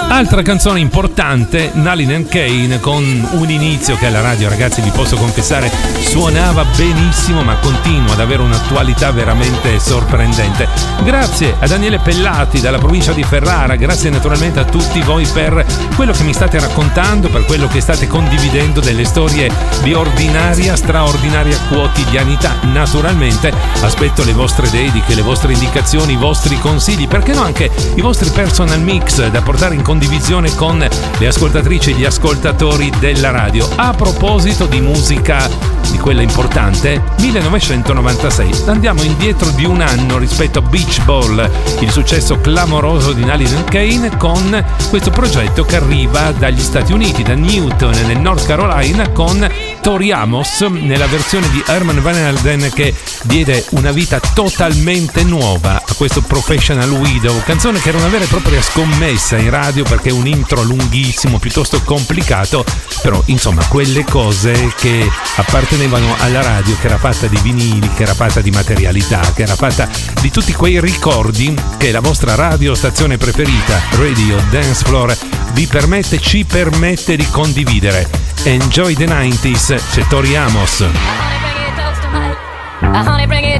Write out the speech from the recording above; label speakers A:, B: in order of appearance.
A: Altra canzone importante, Nalin & Kane, con un inizio che alla radio, ragazzi, vi posso confessare, suonava benissimo, ma continua ad avere un'attualità veramente sorprendente. Grazie a Daniele Pellati dalla provincia di Ferrara, grazie naturalmente a tutti voi per quello che mi state raccontando, per quello che state condividendo delle storie di ordinaria, straordinaria quotidianità. Naturalmente aspetto le vostre dediche, le vostre indicazioni, i vostri consigli, perché no anche i vostri personal mix da portare in condivisione con le ascoltatrici e gli ascoltatori della radio. A proposito di musica, di quella importante, 1996. Andiamo indietro di un anno rispetto a Beach Ball, il successo clamoroso di Nalin & Kane, con questo progetto che arriva dagli Stati Uniti, da Newton nel North Carolina, con Tori Amos nella versione di Herman Van Helden, che diede una vita totalmente nuova a questo Professional Widow, canzone che era una vera e propria scommessa in radio perché è un intro lunghissimo, piuttosto complicato, però insomma quelle cose che appartenevano alla radio, che era fatta di vinili, che era fatta di materialità, che era fatta di tutti quei ricordi che la vostra radiostazione preferita, Radio Dance Floor, ci permette di condividere. Enjoy the 90s, c'è Tori Amos.